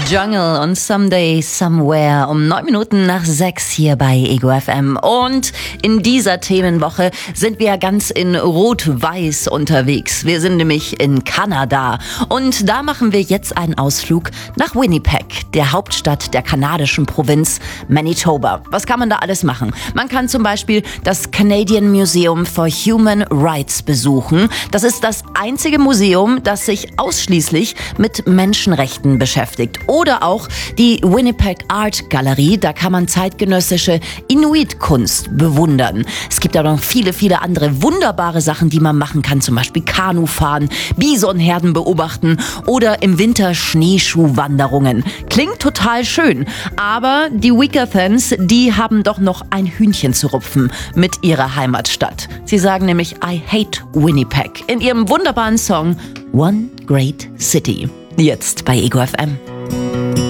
Jungle und Someday Somewhere um 9 Minuten nach 6 hier bei Ego FM. Und in dieser Themenwoche sind wir ganz in Rot-Weiß unterwegs. Wir sind nämlich in Kanada. Und da machen wir jetzt einen Ausflug nach Winnipeg, der Hauptstadt der kanadischen Provinz Manitoba. Was kann man da alles machen? Man kann zum Beispiel das Canadian Museum for Human Rights besuchen. Das ist das einzige Museum, das sich ausschließlich mit Menschenrechten beschäftigt. Oder auch die Winnipeg Art Gallery, da kann man zeitgenössische Inuit-Kunst bewundern. Es gibt aber noch viele, viele andere wunderbare Sachen, die man machen kann, zum Beispiel Kanu fahren, Bisonherden beobachten oder im Winter Schneeschuhwanderungen. Klingt total schön, aber die Wiccathans, die haben doch noch ein Hühnchen zu rupfen mit ihrer Heimatstadt. Sie sagen nämlich I hate Winnipeg in ihrem wunderbaren Song One Great City. Jetzt bei Ego FM.